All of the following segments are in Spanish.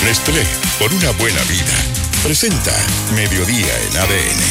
Nestlé, por una buena vida. Presenta Mediodía en ADN.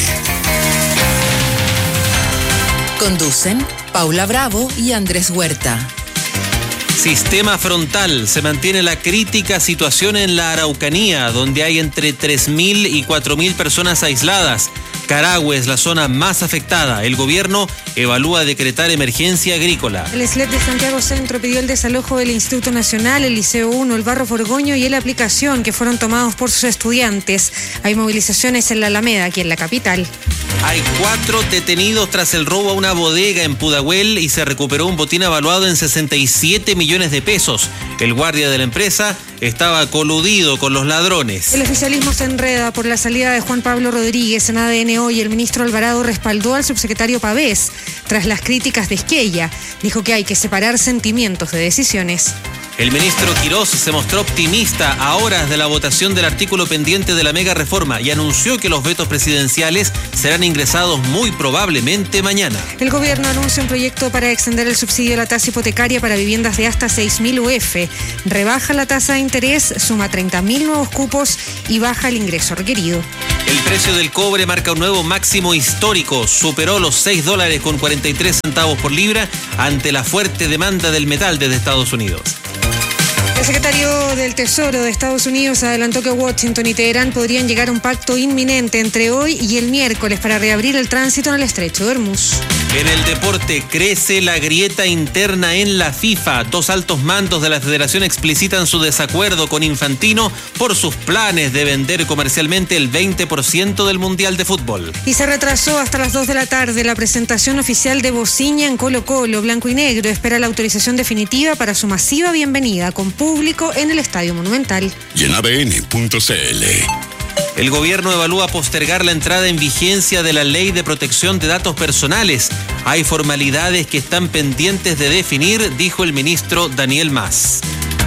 Conducen Paula Bravo y Andrés Huerta. Sistema frontal. Se mantiene la crítica situación en la Araucanía, donde hay entre 3.000 y 4.000 personas aisladas. Carahue es la zona más afectada. El gobierno evalúa decretar emergencia agrícola. El SLEP de Santiago Centro pidió el desalojo del Instituto Nacional, el Liceo 1, el Barro Borgoño y el Aplicación, que fueron tomados por sus estudiantes. Hay movilizaciones en la Alameda, aquí en la capital. Hay 4 detenidos tras el robo a una bodega en Pudahuel y se recuperó un botín evaluado en 67 millones de pesos. El guardia de la empresa estaba coludido con los ladrones. El oficialismo se enreda por la salida de Juan Pablo Rodríguez en ADN hoy. El ministro Alvarado respaldó al subsecretario Pavés tras las críticas de Esquella. Dijo que hay que separar sentimientos de decisiones. El ministro Quirós se mostró optimista a horas de la votación del artículo pendiente de la mega reforma y anunció que los vetos presidenciales serán ingresados muy probablemente mañana. El gobierno anuncia un proyecto para extender el subsidio a la tasa hipotecaria para viviendas de hasta 6.000 UF. Rebaja la tasa de interés, suma 30.000 nuevos cupos y baja el ingreso requerido. El precio del cobre marca un nuevo máximo histórico. Superó los $6.43 por libra ante la fuerte demanda del metal desde Estados Unidos. El secretario del Tesoro de Estados Unidos adelantó que Washington y Teherán podrían llegar a un pacto inminente entre hoy y el miércoles para reabrir el tránsito en el estrecho de Hormuz. En el deporte crece la grieta interna en la FIFA. 2 altos mandos de la federación explicitan su desacuerdo con Infantino por sus planes de vender comercialmente el 20% del Mundial de Fútbol. Y se retrasó hasta las 2 de la tarde la presentación oficial de Bociña en Colo-Colo. Blanco y Negro espera la autorización definitiva para su masiva bienvenida con público en el Estadio Monumental. Y en ADN.cl. El gobierno evalúa postergar la entrada en vigencia de la Ley de Protección de Datos Personales. Hay formalidades que están pendientes de definir, dijo el ministro Daniel Mas.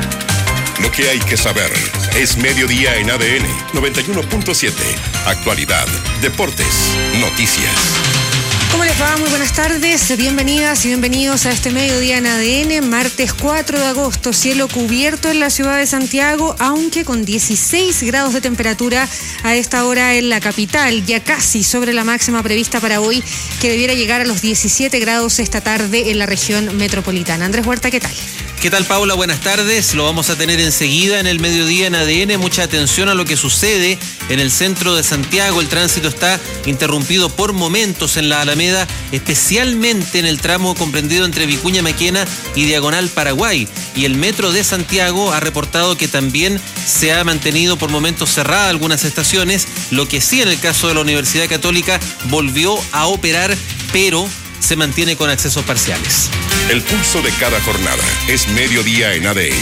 Lo que hay que saber es Mediodía en ADN 91.7. Actualidad, deportes, noticias. ¿Cómo les va? Muy buenas tardes, bienvenidas y bienvenidos a este Mediodía en ADN, martes 4 de agosto, cielo cubierto en la ciudad de Santiago, aunque con 16 grados de temperatura a esta hora en la capital, ya casi sobre la máxima prevista para hoy, que debiera llegar a los 17 grados esta tarde en la región metropolitana. Andrés Huerta, ¿qué tal? ¿Qué tal, Paula? Buenas tardes. Lo vamos a tener enseguida en el Mediodía en ADN. Mucha atención a lo que sucede en el centro de Santiago. El tránsito está interrumpido por momentos en la Alameda, especialmente en el tramo comprendido entre Vicuña Maquena y Diagonal Paraguay. Y el metro de Santiago ha reportado que también se ha mantenido por momentos cerrada algunas estaciones. Lo que sí, en el caso de la Universidad Católica, volvió a operar, pero se mantiene con accesos parciales. El pulso de cada jornada es Mediodía en ADN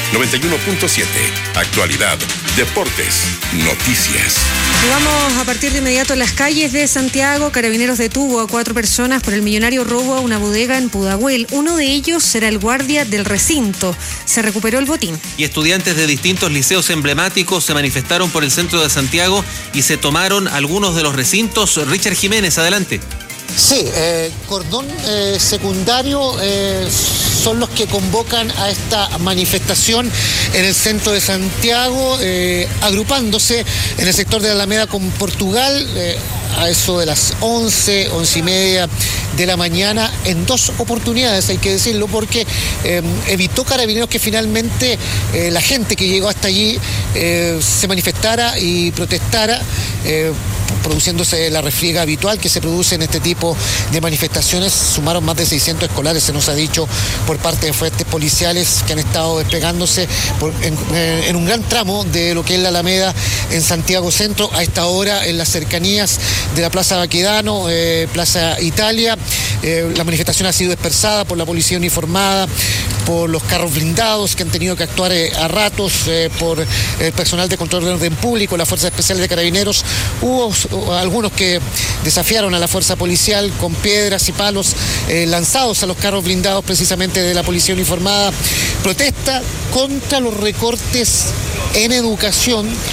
91.7. Actualidad, deportes, noticias. Y vamos a partir de inmediato a las calles de Santiago. Carabineros detuvo a 4 personas por el millonario robo a una bodega en Pudahuel. Uno de ellos será el guardia del recinto. Se recuperó el botín. Y estudiantes de distintos liceos emblemáticos se manifestaron por el centro de Santiago y se tomaron algunos de los recintos. Richard Jiménez, adelante. Sí, cordón secundario son los que convocan a esta manifestación en el centro de Santiago, agrupándose en el sector de la Alameda con Portugal, a eso de las 11:30 de la mañana, en 2 oportunidades, hay que decirlo, porque evitó Carabineros que finalmente la gente que llegó hasta allí se manifestara y protestara, produciéndose la refriega habitual que se produce en este tipo de manifestaciones. Sumaron más de 600 escolares, se nos ha dicho, por parte de fuerzas policiales que han estado desplegándose en un gran tramo de lo que es la Alameda en Santiago Centro, a esta hora en las cercanías de la Plaza Baquedano, Plaza Italia. La manifestación ha sido dispersada por la policía uniformada, por los carros blindados que han tenido que actuar a ratos, por el personal de control de orden público, las fuerzas especiales de Carabineros. Hubo algunos que desafiaron a la fuerza policial con piedras y palos lanzados a los carros blindados precisamente de la policía uniformada. Protesta contra los recortes en educación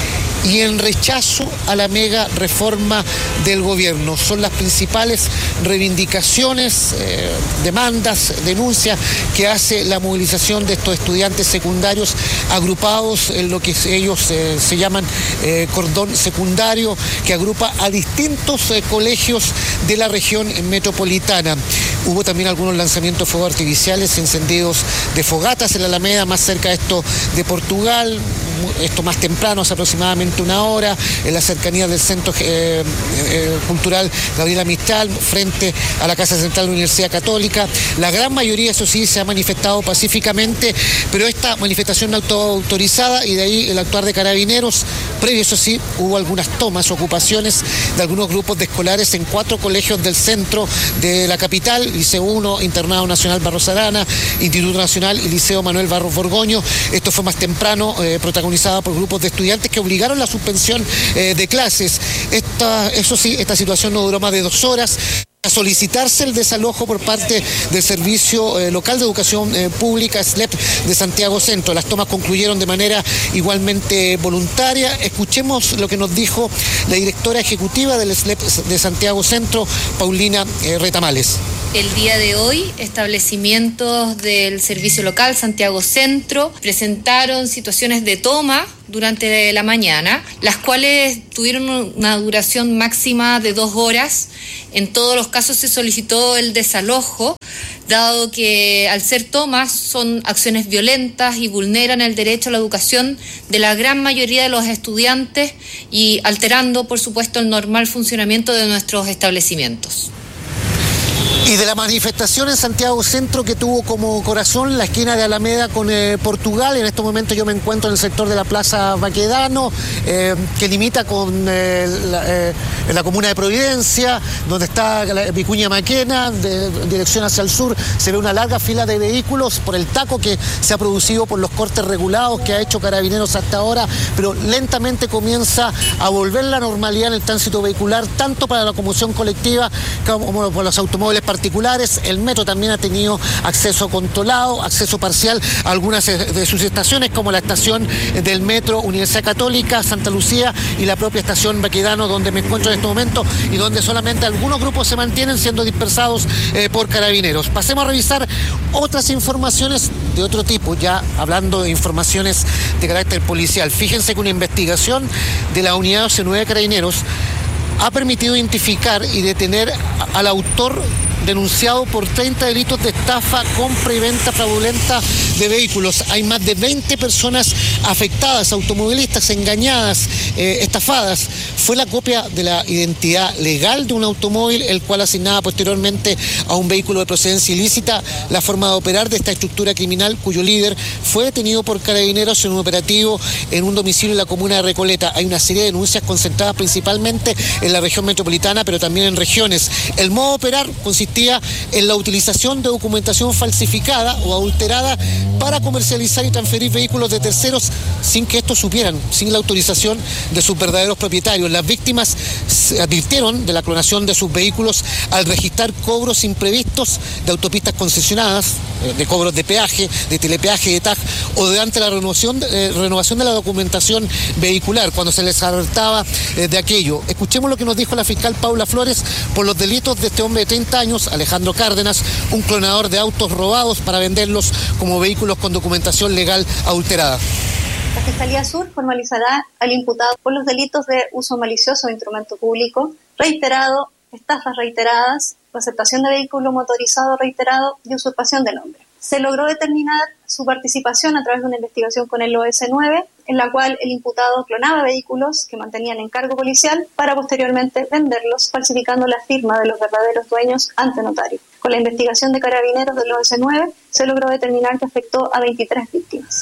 y en rechazo a la mega reforma del gobierno. Son las principales reivindicaciones, demandas, denuncias que hace la movilización de estos estudiantes secundarios agrupados en lo que ellos se llaman cordón secundario, que agrupa a distintos colegios de la región metropolitana. Hubo también algunos lanzamientos de fuegos artificiales, encendidos de fogatas en la Alameda, más cerca de esto de Portugal, esto más temprano, hace aproximadamente una hora, en la cercanía del Centro Cultural Gabriela Mistral, frente a la Casa Central de la Universidad Católica. La gran mayoría, eso sí, se ha manifestado pacíficamente, pero esta manifestación autorizada y de ahí el actuar de Carabineros, previo, eso sí, hubo algunas tomas, ocupaciones de algunos grupos de escolares en 4 colegios del centro de la capital, Liceo 1, Internado Nacional Barros Arana, Instituto Nacional y Liceo Manuel Barros Borgoño. Esto fue más temprano, protagonizada por grupos de estudiantes que obligaron la suspensión de clases. Eso sí, esta situación no duró más de 2 horas. A solicitarse el desalojo por parte del Servicio Local de Educación Pública, SLEP, de Santiago Centro. Las tomas concluyeron de manera igualmente voluntaria. Escuchemos lo que nos dijo la directora ejecutiva del SLEP de Santiago Centro, Paulina Retamales. El día de hoy, establecimientos del Servicio Local Santiago Centro presentaron situaciones de toma durante la mañana, las cuales tuvieron una duración máxima de 2 horas. En todos los casos se solicitó el desalojo, dado que al ser tomas son acciones violentas y vulneran el derecho a la educación de la gran mayoría de los estudiantes y alterando, por supuesto, el normal funcionamiento de nuestros establecimientos. Y de la manifestación en Santiago Centro, que tuvo como corazón la esquina de Alameda con Portugal. En estos momentos yo me encuentro en el sector de la Plaza Baquedano, que limita con la comuna de Providencia, donde está la Vicuña Maquena, de dirección hacia el sur. Se ve una larga fila de vehículos por el taco que se ha producido por los cortes regulados que ha hecho Carabineros hasta ahora, pero lentamente comienza a volver la normalidad en el tránsito vehicular, tanto para la locomoción colectiva como por los automóviles particulares. El metro también ha tenido acceso controlado, acceso parcial a algunas de sus estaciones, como la estación del metro Universidad Católica, Santa Lucía y la propia estación Baquedano, donde me encuentro en este momento y donde solamente algunos grupos se mantienen siendo dispersados por Carabineros. Pasemos a revisar otras informaciones de otro tipo, ya hablando de informaciones de carácter policial. Fíjense que una investigación de la unidad 12-9 de Carabineros ha permitido identificar y detener al autor denunciado por 30 delitos de estafa, compra y venta fraudulenta de vehículos. Hay más de 20 personas afectadas, automovilistas engañadas, estafadas. Fue la copia de la identidad legal de un automóvil, el cual asignaba posteriormente a un vehículo de procedencia ilícita la forma de operar de esta estructura criminal, cuyo líder fue detenido por Carabineros en un operativo en un domicilio en la comuna de Recoleta. Hay una serie de denuncias concentradas principalmente en la región metropolitana, pero también en regiones. El modo de operar consistía en la utilización de documentación falsificada o adulterada para comercializar y transferir vehículos de terceros sin que estos supieran, sin la autorización de sus verdaderos propietarios. Las víctimas se advirtieron de la clonación de sus vehículos al registrar cobros imprevistos de autopistas concesionadas, de cobros de peaje, de telepeaje, de TAG, o durante la renovación de la documentación vehicular, cuando se les alertaba de aquello. Escuchemos lo que nos dijo la fiscal Paula Flores por los delitos de este hombre de 30 años, Alejandro Cárdenas, un clonador de autos robados para venderlos como vehículos con documentación legal adulterada. La Fiscalía Sur formalizará al imputado por los delitos de uso malicioso de instrumento público, reiterado, estafas reiteradas, receptación de vehículo motorizado reiterado y usurpación de nombre. Se logró determinar su participación a través de una investigación con el OS9, en la cual el imputado clonaba vehículos que mantenían en cargo policial para posteriormente venderlos, falsificando la firma de los verdaderos dueños ante notario. Con la investigación de Carabineros del OS9 se logró determinar que afectó a 23 víctimas.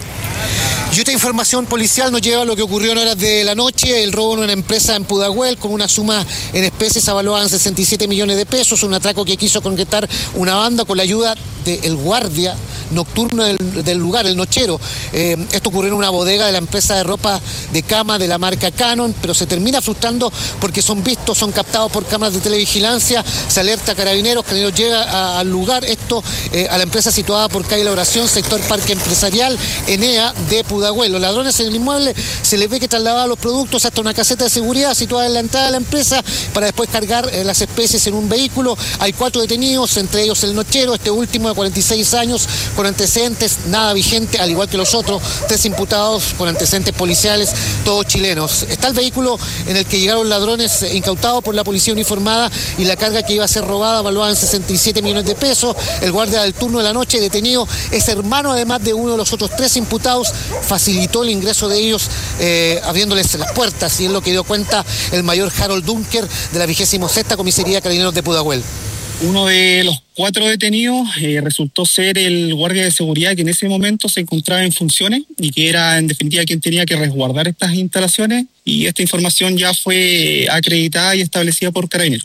Y esta información policial nos lleva a lo que ocurrió en horas de la noche, el robo en una empresa en Pudahuel con una suma en especies avaluada en 67 millones de pesos, un atraco que quiso concretar una banda con la ayuda del guardia nocturno del lugar, el nochero. Esto ocurrió en una bodega de la empresa de ropa de cama de la marca Canon, pero se termina frustrando porque son vistos, son captados por cámaras de televigilancia, se alerta a Carabineros llega al lugar, esto a la empresa situada por calle La Oración, sector Parque Empresarial, Enea de Pudahuel. Pudahuel. Los ladrones en el inmueble se les ve que trasladaban los productos hasta una caseta de seguridad situada en la entrada de la empresa para después cargar las especies en un vehículo. Hay 4 detenidos, entre ellos el nochero, este último de 46 años, con antecedentes nada vigente, al igual que los otros 3 imputados con antecedentes policiales, todos chilenos. Está el vehículo en el que llegaron ladrones incautados por la policía uniformada y la carga que iba a ser robada valuada en 67 millones de pesos. El guardia del turno de la noche detenido es hermano además de uno de los otros 3 imputados, facilitó el ingreso de ellos abriéndoles las puertas, y es lo que dio cuenta el mayor Harold Dunker de la 26ª Comisaría de Carabineros de Pudahuel. Uno de los 4 detenidos resultó ser el guardia de seguridad que en ese momento se encontraba en funciones y que era en definitiva quien tenía que resguardar estas instalaciones, y esta información ya fue acreditada y establecida por Carabineros.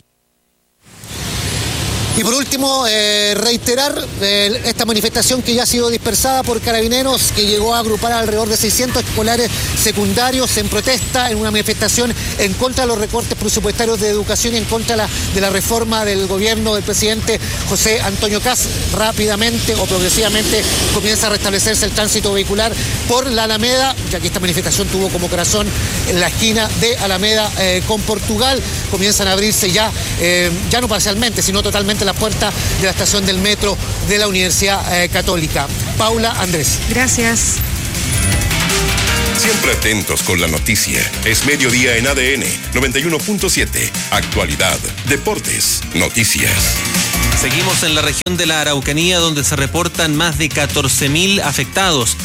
Y por último, reiterar esta manifestación que ya ha sido dispersada por Carabineros, que llegó a agrupar alrededor de 600 escolares secundarios en protesta, en una manifestación en contra de los recortes presupuestarios de educación y en contra de la reforma del gobierno del presidente José Antonio Kast. Rápidamente o progresivamente comienza a restablecerse el tránsito vehicular por la Alameda, ya que esta manifestación tuvo como corazón en la esquina de Alameda con Portugal. Comienzan a abrirse ya no parcialmente, sino totalmente la puerta de la estación del metro de la Universidad Católica. Paula, Andrés. Gracias. Siempre atentos con la noticia. Es mediodía en ADN 91.7. Actualidad, deportes, noticias. Seguimos en la región de la Araucanía, donde se reportan más de 14.000 afectados,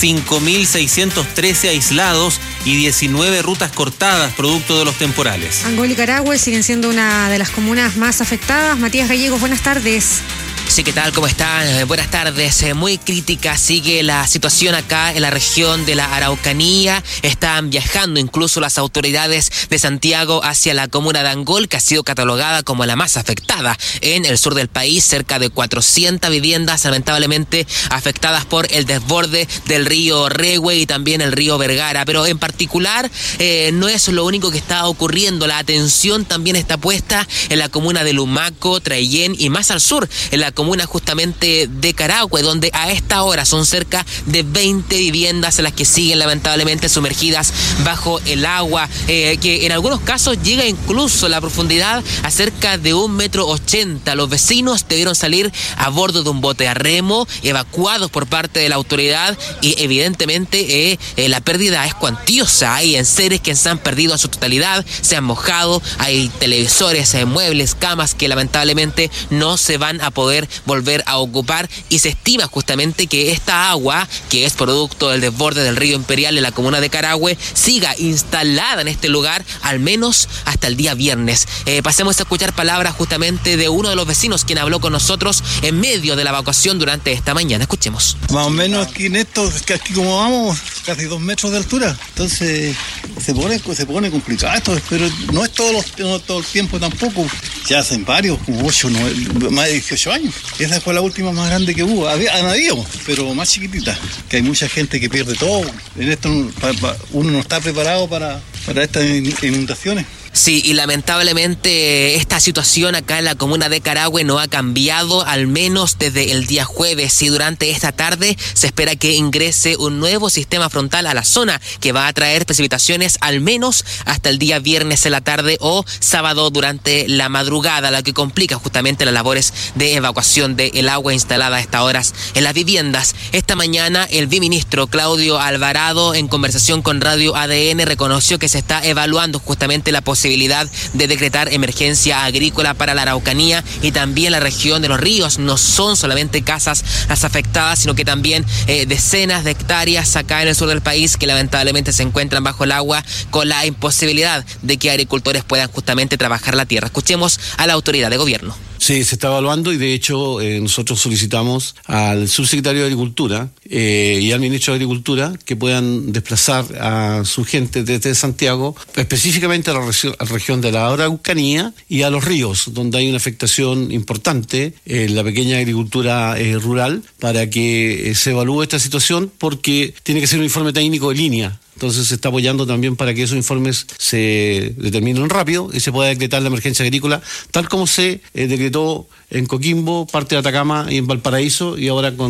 5.613 aislados y 19 rutas cortadas producto de los temporales. Angol y Carahue siguen siendo una de las comunas más afectadas. Matías Gallegos, buenas tardes. Sí, ¿qué tal? ¿Cómo están? Buenas tardes. Muy crítica sigue la situación acá en la región de la Araucanía. Están viajando incluso las autoridades de Santiago hacia la comuna de Angol, que ha sido catalogada como la más afectada en el sur del país. Cerca de 400 viviendas lamentablemente afectadas por el desborde del río Rehue y también el río Vergara. Pero en particular no es lo único que está ocurriendo. La atención también está puesta en la comuna de Lumaco, Traillén y más al sur, en la comuna justamente de Carahue, donde a esta hora son cerca de 20 viviendas las que siguen lamentablemente sumergidas bajo el agua, que en algunos casos llega incluso la profundidad a cerca de 1,80 m. Los vecinos debieron salir a bordo de un bote a remo, evacuados por parte de la autoridad, y evidentemente la pérdida es cuantiosa. Hay enseres que se han perdido en su totalidad, se han mojado, hay televisores, muebles, camas que lamentablemente no se van a poder volver a ocupar, y se estima justamente que esta agua, que es producto del desborde del río Imperial en la comuna de Carahue, siga instalada en este lugar al menos hasta el día viernes. Pasemos a escuchar palabras justamente de uno de los vecinos quien habló con nosotros en medio de la evacuación durante esta mañana. Escuchemos. Más o menos aquí en esto, aquí como vamos, casi 2 metros de altura, entonces se pone complicado esto, pero no es todo el tiempo tampoco. Ya hacen varios, como 8, 9, más de 18 años. Esa fue la última más grande que hubo. Han habido, pero más chiquitita. Que hay mucha gente que pierde todo. En esto uno no está preparado para estas inundaciones. Sí, y lamentablemente esta situación acá en la comuna de Carahue no ha cambiado, al menos desde el día jueves, y durante esta tarde se espera que ingrese un nuevo sistema frontal a la zona que va a traer precipitaciones al menos hasta el día viernes en la tarde o sábado durante la madrugada, lo que complica justamente las labores de evacuación del agua instalada a estas horas en las viviendas. Esta mañana el viceministro Claudio Alvarado, en conversación con Radio ADN, reconoció que se está evaluando justamente la posibilidad de decretar emergencia agrícola para la Araucanía y también la región de los ríos. No son solamente casas las afectadas, sino que también decenas de hectáreas acá en el sur del país que lamentablemente se encuentran bajo el agua, con la imposibilidad de que agricultores puedan justamente trabajar la tierra. Escuchemos a la autoridad de gobierno. Sí, se está evaluando, y de hecho nosotros solicitamos al subsecretario de Agricultura y al ministro de Agricultura que puedan desplazar a su gente desde Santiago, específicamente a la región de la Araucanía y a los ríos, donde hay una afectación importante en la pequeña agricultura rural, para que se evalúe esta situación, porque tiene que ser un informe técnico de línea. Entonces se está apoyando también para que esos informes se determinen rápido y se pueda decretar la emergencia agrícola, tal como se decretó en Coquimbo, parte de Atacama y en Valparaíso, y ahora con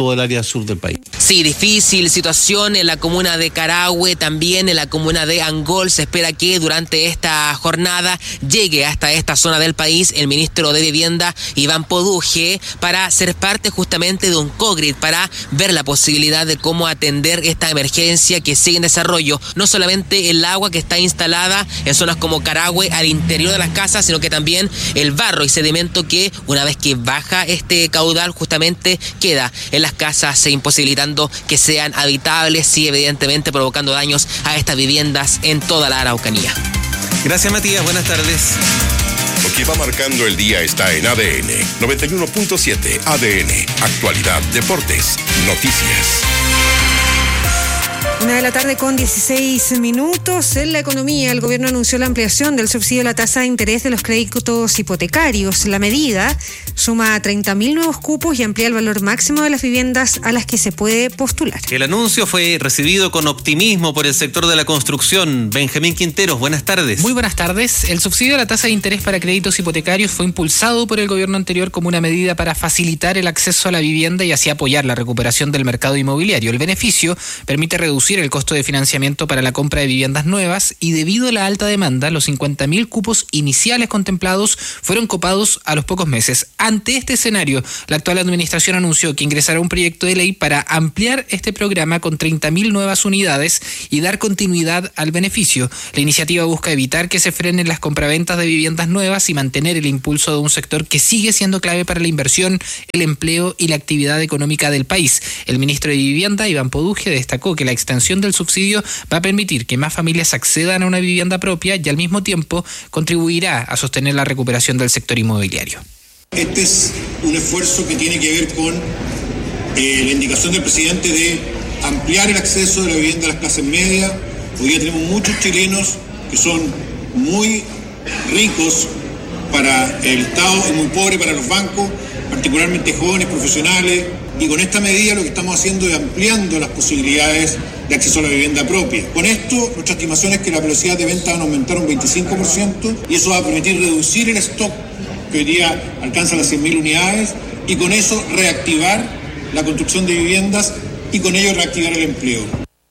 todo el área sur del país. Sí, difícil situación en la comuna de Carahue, también en la comuna de Angol. Se espera que durante esta jornada llegue hasta esta zona del país el ministro de Vivienda, Iván Poduje, para ser parte justamente de un COGRID, para ver la posibilidad de cómo atender esta emergencia que sigue en desarrollo. No solamente el agua que está instalada en zonas como Carahue al interior de las casas, sino que también el barro y sedimento que una vez que baja este caudal justamente queda en las casas, imposibilitando que sean habitables y evidentemente provocando daños a estas viviendas en toda la Araucanía. Gracias, Matías. Buenas tardes. Lo que va marcando el día está en ADN 91.7. ADN, actualidad, deportes, noticias. 1:00 con 16 minutos. En la economía, el gobierno anunció la ampliación del subsidio a la tasa de interés de los créditos hipotecarios. La medida suma a 30.000 nuevos cupos y amplía el valor máximo de las viviendas a las que se puede postular. El anuncio fue recibido con optimismo por el sector de la construcción. Benjamín Quinteros, buenas tardes. Muy buenas tardes. El subsidio a la tasa de interés para créditos hipotecarios fue impulsado por el gobierno anterior como una medida para facilitar el acceso a la vivienda y así apoyar la recuperación del mercado inmobiliario. El beneficio permite reducir el costo de financiamiento para la compra de viviendas nuevas y debido a la alta demanda, los 50.000 cupos iniciales contemplados fueron copados a los pocos meses. Ante este escenario, la actual administración anunció que ingresará un proyecto de ley para ampliar este programa con 30.000 nuevas unidades y dar continuidad al beneficio. La iniciativa busca evitar que se frenen las compraventas de viviendas nuevas y mantener el impulso de un sector que sigue siendo clave para la inversión, el empleo y la actividad económica del país. El ministro de Vivienda, Iván Poduje, destacó que la extensión del subsidio va a permitir que más familias accedan a una vivienda propia y al mismo tiempo contribuirá a sostener la recuperación del sector inmobiliario. Este es un esfuerzo que tiene que ver con la indicación del presidente de ampliar el acceso de la vivienda a las clases medias. Hoy día tenemos muchos chilenos que son muy ricos para el Estado y muy pobres para los bancos, particularmente jóvenes profesionales. Y con esta medida lo que estamos haciendo es ampliando las posibilidades de acceso a la vivienda propia. Con esto, nuestra estimación es que la velocidad de venta van a aumentar un 25% y eso va a permitir reducir el stock que hoy día alcanza las 100.000 unidades y con eso reactivar la construcción de viviendas y con ello reactivar el empleo.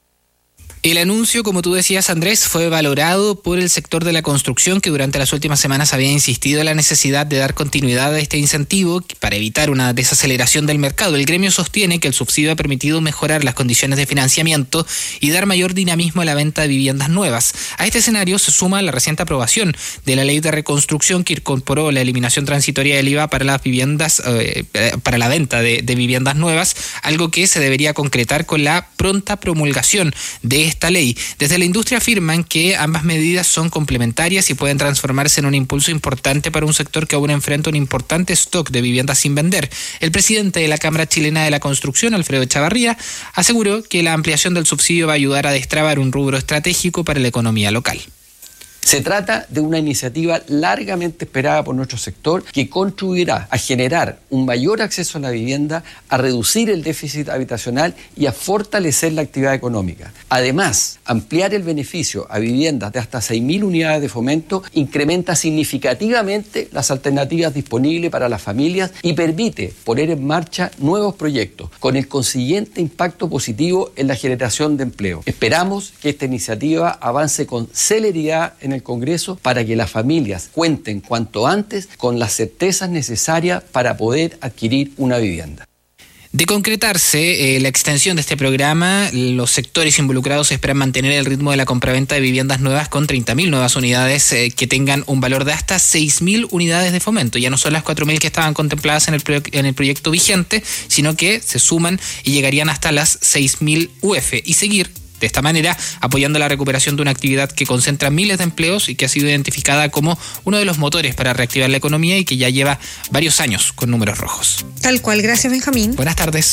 El anuncio, como tú decías, Andrés, fue valorado por el sector de la construcción que durante las últimas semanas había insistido en la necesidad de dar continuidad a este incentivo para evitar una desaceleración del mercado. El gremio sostiene que el subsidio ha permitido mejorar las condiciones de financiamiento y dar mayor dinamismo a la venta de viviendas nuevas. A este escenario se suma la reciente aprobación de la ley de reconstrucción que incorporó la eliminación transitoria del IVA para las viviendas, para la venta de viviendas nuevas, algo que se debería concretar con la pronta promulgación de esta ley. Desde la industria afirman que ambas medidas son complementarias y pueden transformarse en un impulso importante para un sector que aún enfrenta un importante stock de viviendas sin vender. El presidente de la Cámara Chilena de la Construcción, Alfredo Chavarría, aseguró que la ampliación del subsidio va a ayudar a destrabar un rubro estratégico para la economía local. Se trata de una iniciativa largamente esperada por nuestro sector que contribuirá a generar un mayor acceso a la vivienda, a reducir el déficit habitacional y a fortalecer la actividad económica. Además, ampliar el beneficio a viviendas de hasta 6.000 unidades de fomento incrementa significativamente las alternativas disponibles para las familias y permite poner en marcha nuevos proyectos con el consiguiente impacto positivo en la generación de empleo. Esperamos que esta iniciativa avance con celeridad en el Congreso para que las familias cuenten cuanto antes con las certezas necesarias para poder adquirir una vivienda. De concretarse la extensión de este programa, los sectores involucrados esperan mantener el ritmo de la compraventa de viviendas nuevas con 30.000 nuevas unidades que tengan un valor de hasta 6.000 unidades de fomento. Ya no son las 4.000 que estaban contempladas en el proyecto vigente, sino que se suman y llegarían hasta las 6.000 UF y seguir de esta manera apoyando la recuperación de una actividad que concentra miles de empleos y que ha sido identificada como uno de los motores para reactivar la economía y que ya lleva varios años con números rojos. Tal cual, gracias Benjamín. Buenas tardes.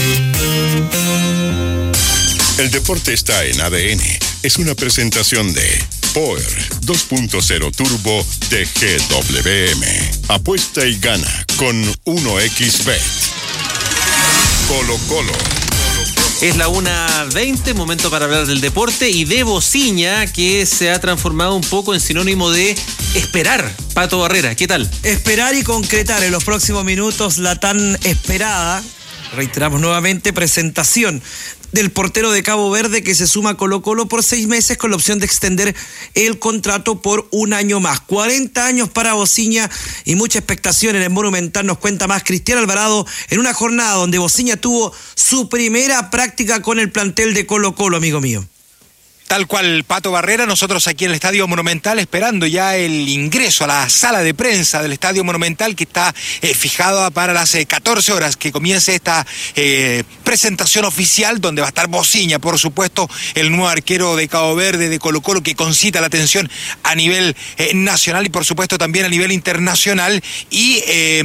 El deporte está en ADN. Es una presentación de Power 2.0 Turbo de GWM. Apuesta y gana con 1xBet. Colo Colo. Es la 1:20, momento para hablar del deporte y de Bociña, que se ha transformado un poco en sinónimo de esperar. Pato Barrera, ¿qué tal? Esperar y concretar en los próximos minutos la tan esperada reiteramos nuevamente, presentación del portero de Cabo Verde que se suma a Colo-Colo por 6 meses con la opción de extender el contrato por 1 año más. 40 años para Bociña y mucha expectación en el Monumental, nos cuenta más Cristian Alvarado en una jornada donde Bociña tuvo su primera práctica con el plantel de Colo-Colo, amigo mío. Tal cual, Pato Barrera, nosotros aquí en el Estadio Monumental esperando ya el ingreso a la sala de prensa del Estadio Monumental que está fijada para las 14 horas que comience esta presentación oficial donde va a estar Bociña, por supuesto, el nuevo arquero de Cabo Verde, de Colo-Colo, que concita la atención a nivel nacional y por supuesto también a nivel internacional, y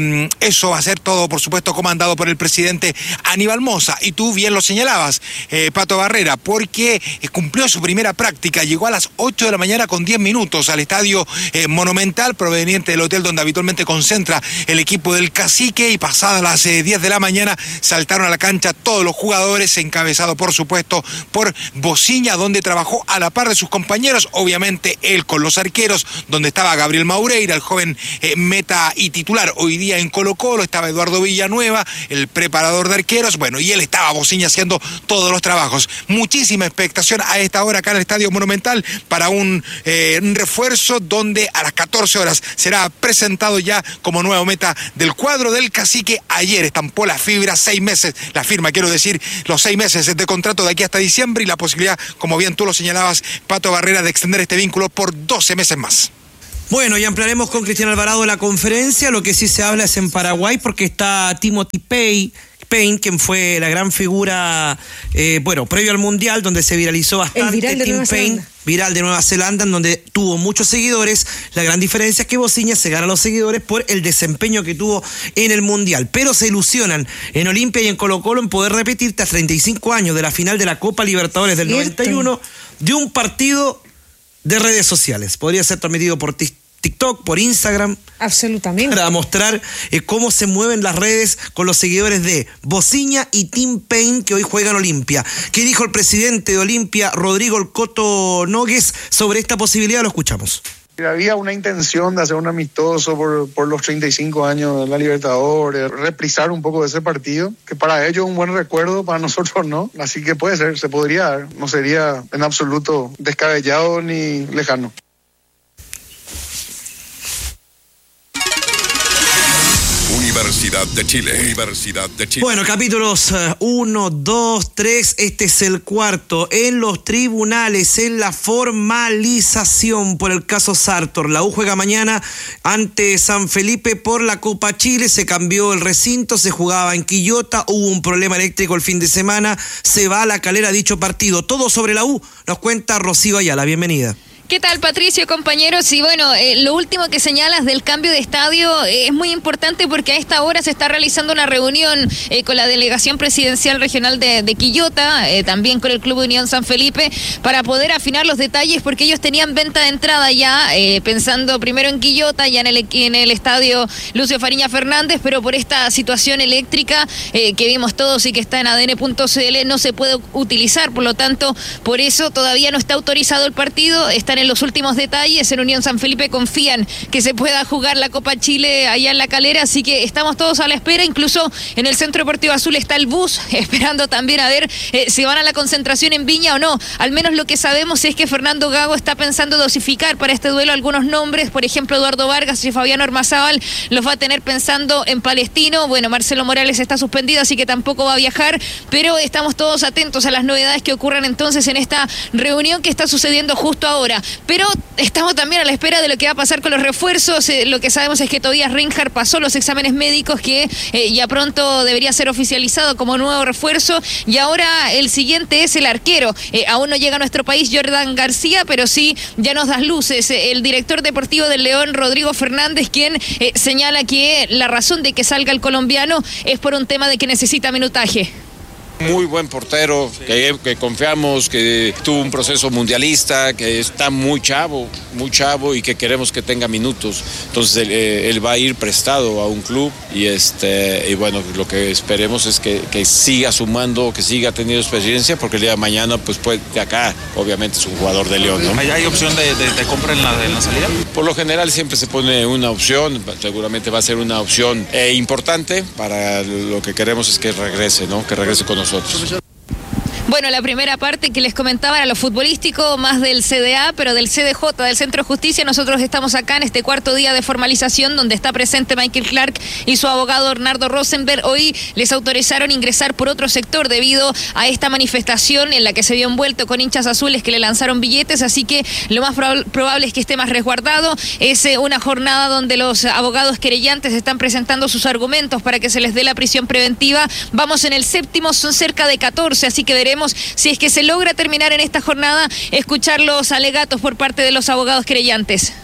eso va a ser todo, por supuesto, comandado por el presidente Aníbal Mosa. Y tú bien lo señalabas, Pato Barrera, porque cumplió su primera práctica, llegó a las 8 de la mañana con 10 minutos al Estadio Monumental, proveniente del hotel donde habitualmente concentra el equipo del Cacique, y pasadas las 10 de la mañana saltaron a la cancha todos los jugadores, encabezado por supuesto por Bociña, donde trabajó a la par de sus compañeros, obviamente él con los arqueros, donde estaba Gabriel Maureira, el joven meta y titular hoy día en Colo-Colo, estaba Eduardo Villanueva, el preparador de arqueros, bueno, y él estaba Bociña haciendo todos los trabajos. Muchísima expectación a esta hora acá en el Estadio Monumental para un refuerzo donde a las 14 horas será presentado ya como nuevo meta del cuadro del Cacique. Ayer estampó la fibra, 6 meses, la firma, quiero decir, los 6 meses de contrato de aquí hasta diciembre, y la posibilidad, como bien tú lo señalabas, Pato Barrera, de extender este vínculo por 12 meses más. Bueno, y ampliaremos con Cristian Alvarado la conferencia. Lo que sí se habla es en Paraguay, porque está Timothy Payne, quien fue la gran figura, previo al Mundial, donde se viralizó bastante. Tim Payne, viral de Nueva Zelanda, en donde tuvo muchos seguidores. La gran diferencia es que Bociña se gana a los seguidores por el desempeño que tuvo en el Mundial. Pero se ilusionan en Olimpia y en Colo-Colo en poder repetir tras 35 años de la final de la Copa Libertadores del 91 de un partido de redes sociales. Podría ser transmitido por TikTok, por Instagram. Absolutamente. Para mostrar cómo se mueven las redes con los seguidores de Bociña y Tim Payne, que hoy juegan Olimpia. ¿Qué dijo el presidente de Olimpia, Rodrigo El Coto Nogues, sobre esta posibilidad? Lo escuchamos. Había una intención de hacer un amistoso por los 35 años de la Libertadores, reprisar un poco de ese partido, que para ellos es un buen recuerdo, para nosotros no. Así que puede ser, se podría dar. No sería en absoluto descabellado ni lejano. Universidad de Chile. Bueno, capítulos 1, 2, 3, este es el cuarto. En los tribunales, en la formalización por el caso Sartor. La U juega mañana ante San Felipe por la Copa Chile. Se cambió el recinto, se jugaba en Quillota, hubo un problema eléctrico el fin de semana, se va a La Calera dicho partido. Todo sobre la U, nos cuenta Rocío Ayala. Bienvenida. ¿Qué tal, Patricio, compañeros? Y bueno, lo último que señalas del cambio de estadio es muy importante, porque a esta hora se está realizando una reunión con la delegación presidencial regional de Quillota, también con el Club Unión San Felipe, para poder afinar los detalles, porque ellos tenían venta de entrada ya, pensando primero en Quillota, ya en el estadio Lucio Fariña Fernández, pero por esta situación eléctrica que vimos todos y que está en adn.cl no se puede utilizar, por lo tanto, por eso todavía no está autorizado el partido, están en los últimos detalles. En Unión San Felipe confían que se pueda jugar la Copa Chile allá en La Calera, así que estamos todos a la espera. Incluso en el Centro Deportivo Azul está el bus esperando también a ver si van a la concentración en Viña o no. Al menos lo que sabemos es que Fernando Gago está pensando dosificar para este duelo algunos nombres, por ejemplo Eduardo Vargas y Fabián Ormazábal los va a tener pensando en Palestino. Bueno, Marcelo Morales está suspendido, así que tampoco va a viajar, pero estamos todos atentos a las novedades que ocurran entonces en esta reunión que está sucediendo justo ahora. Pero estamos también a la espera de lo que va a pasar con los refuerzos. Lo que sabemos es que Tobias Reinhardt pasó los exámenes médicos, que ya pronto debería ser oficializado como nuevo refuerzo, y ahora el siguiente es el arquero. Aún no llega a nuestro país Jordan García, pero sí ya nos das luces. El director deportivo del León, Rodrigo Fernández, quien señala que la razón de que salga el colombiano es por un tema de que necesita minutaje. Muy buen portero, que confiamos, que tuvo un proceso mundialista, que está muy chavo y que queremos que tenga minutos. Entonces él va a ir prestado a un club y bueno, lo que esperemos es que siga sumando, que siga teniendo experiencia, porque el día de mañana pues de acá obviamente es un jugador de León, ¿no? ¿Hay opción de compra en la salida? Por lo general siempre se pone una opción, seguramente va a ser una opción importante. Para lo que queremos es que regrese, ¿no? Que regrese con nosotros. Bueno, la primera parte que les comentaba era lo futbolístico, más del CDA, pero del CDJ, del Centro de Justicia. Nosotros estamos acá en este cuarto día de formalización, donde está presente Michael Clark y su abogado Bernardo Rosenberg. Hoy les autorizaron ingresar por otro sector debido a esta manifestación en la que se vio envuelto con hinchas azules que le lanzaron billetes, así que lo más probable es que esté más resguardado. Es una jornada donde los abogados querellantes están presentando sus argumentos para que se les dé la prisión preventiva. Vamos en el séptimo, son cerca de 14, así que veremos si es que se logra terminar en esta jornada, escuchar los alegatos por parte de los abogados querellantes.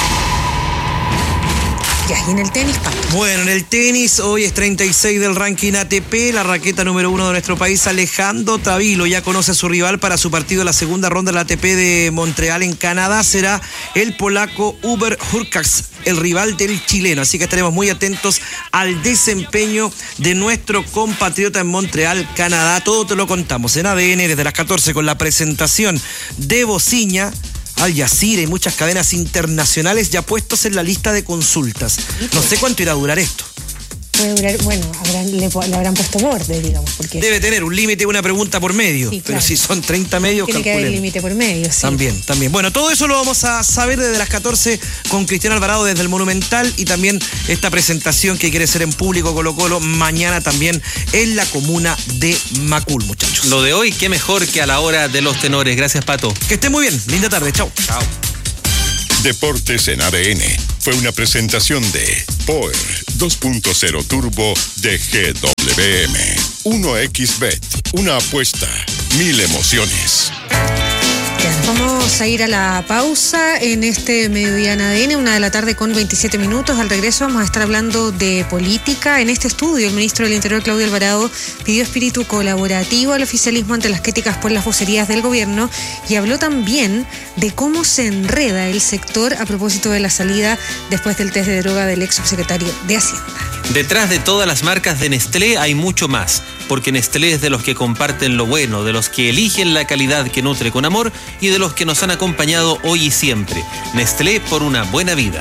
Ya, y en el tenis, Pato. Bueno, en el tenis, hoy es 36 del ranking ATP, la raqueta número 1 de nuestro país, Alejandro Tavilo, ya conoce a su rival para su partido de la segunda ronda del ATP de Montreal en Canadá. Será el polaco Hubert Hurkacz, el rival del chileno. Así que estaremos muy atentos al desempeño de nuestro compatriota en Montreal, Canadá. Todo te lo contamos en ADN desde las 14 con la presentación de Bociña, Al Jazeera y muchas cadenas internacionales ya puestos en la lista de consultas. No sé cuánto irá a durar esto. Puede durar, bueno, le habrán puesto borde, digamos. Porque debe tener un límite, una pregunta por medio. Sí, claro. Pero si son 30 medios, tiene que haber límite por medio, sí. También. Bueno, todo eso lo vamos a saber desde las 14 con Cristian Alvarado desde el Monumental, y también esta presentación que quiere ser en público Colo-Colo mañana también en la comuna de Macul, muchachos. Lo de hoy, qué mejor que a la hora de los tenores. Gracias, Pato. Que estén muy bien. Linda tarde. Chao. Deportes en ADN fue una presentación de Power 2.0 Turbo de GWM. 1xBet, una apuesta, 1000 emociones. Vamos a ir a la pausa en este mediodía en ADN, 1:27 p.m. Al regreso vamos a estar hablando de política. En este estudio, el ministro del Interior, Claudio Alvarado, pidió espíritu colaborativo al oficialismo ante las críticas por las vocerías del gobierno y habló también de cómo se enreda el sector a propósito de la salida después del test de droga del ex subsecretario de Hacienda. Detrás de todas las marcas de Nestlé hay mucho más, porque Nestlé es de los que comparten lo bueno, de los que eligen la calidad que nutre con amor y de los que nos han acompañado hoy y siempre. Nestlé, por una buena vida.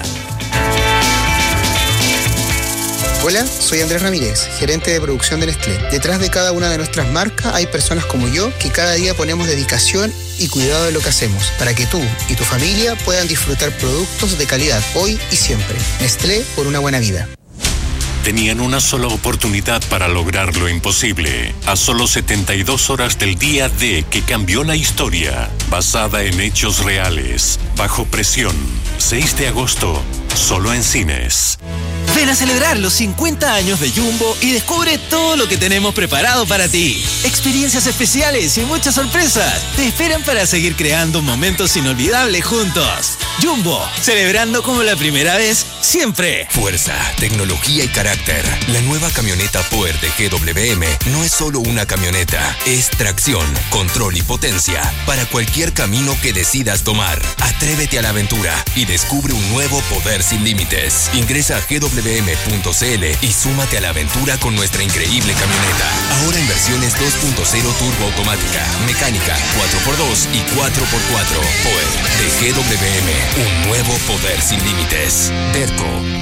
Hola, soy Andrés Ramírez, gerente de producción de Nestlé. Detrás de cada una de nuestras marcas hay personas como yo que cada día ponemos dedicación y cuidado de lo que hacemos para que tú y tu familia puedan disfrutar productos de calidad hoy y siempre. Nestlé, por una buena vida. Tenían una sola oportunidad para lograr lo imposible. A solo 72 horas del día D que cambió la historia, basada en hechos reales, bajo presión. 6 de agosto, solo en cines. Ven a celebrar los 50 años de Jumbo y descubre todo lo que tenemos preparado para ti. Experiencias especiales y muchas sorpresas te esperan para seguir creando momentos inolvidables juntos. Jumbo, celebrando como la primera vez, siempre. Fuerza, tecnología y carácter. La nueva camioneta Power de GWM no es solo una camioneta, es tracción, control y potencia para cualquier camino que decidas tomar. Atrévete a la aventura y descubre un nuevo poder sin límites. Ingresa a GWM.cl y súmate a la aventura con nuestra increíble camioneta. Ahora en versiones 2.0 turbo automática, mecánica, 4x2 y 4x4. Power de GWM. Un nuevo poder sin límites. Derco.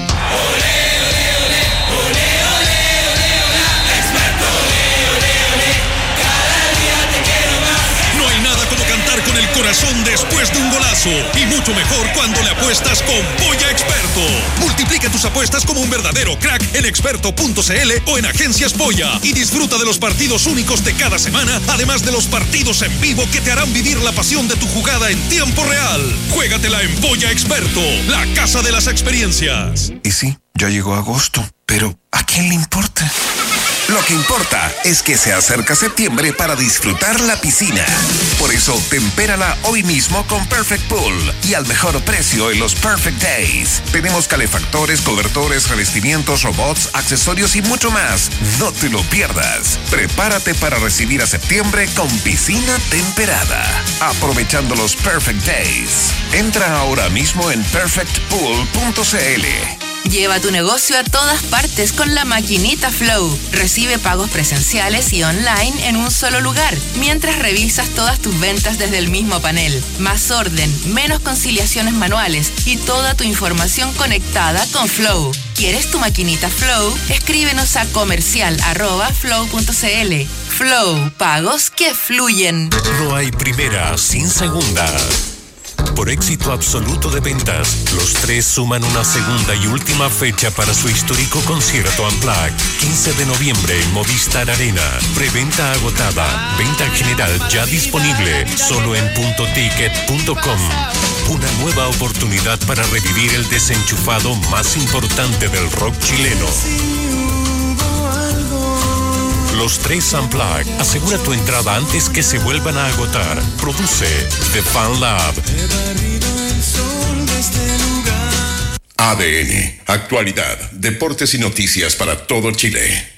No hay nada como cantar con el corazón después de un golazo. Y mucho mejor cuando le apuestas con Polla Experto. Multiplica tus apuestas como un verdadero crack en experto.cl o en Agencias Polla. Y disfruta de los partidos únicos de cada semana, además de los partidos en vivo que te harán vivir la pasión de tu jugada en tiempo real. Juégatela en Polla Experto, la casa de las experiencias. Y sí, ya llegó agosto, pero ¿a quién le importa? Lo que importa es que se acerca septiembre para disfrutar la piscina. Por eso, tempérala hoy mismo con Perfect Pool y al mejor precio en los Perfect Days. Tenemos calefactores, cobertores, revestimientos, robots, accesorios y mucho más. No te lo pierdas. Prepárate para recibir a septiembre con piscina temperada. Aprovechando los Perfect Days. Entra ahora mismo en perfectpool.cl. Lleva tu negocio a todas partes con la maquinita Flow. Recibe pagos presenciales y online en un solo lugar, mientras revisas todas tus ventas desde el mismo panel. Más orden, menos conciliaciones manuales y toda tu información conectada con Flow. ¿Quieres tu maquinita Flow? Escríbenos a comercial@flow.cl. Flow, pagos que fluyen. No hay primera sin segunda. Por éxito absoluto de ventas, los tres suman una segunda y última fecha para su histórico concierto Unplugged. 15 de noviembre en Movistar Arena. Preventa agotada. Venta general ya disponible. Solo en puntoticket.com. Una nueva oportunidad para revivir el desenchufado más importante del rock chileno. Los tres Unplugged. Asegura tu entrada antes que se vuelvan a agotar. Produce The Fan Lab. ADN, actualidad, deportes y noticias para todo Chile.